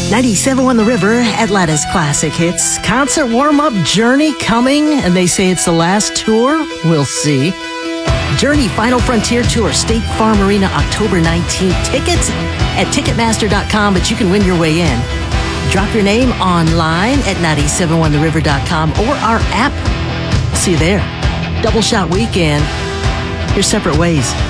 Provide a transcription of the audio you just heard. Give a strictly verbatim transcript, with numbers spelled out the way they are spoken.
ninety-seven on the River, Atlanta's classic hits. Concert warm-up, Journey coming, and they say it's the last tour. We'll see. Journey Final Frontier Tour, State Farm Arena, October nineteenth. Tickets at Ticketmaster dot com, but you can win your way in. Drop your name online at nine seven one the river dot com or our app. See you there. Double Shot Weekend. Your separate ways.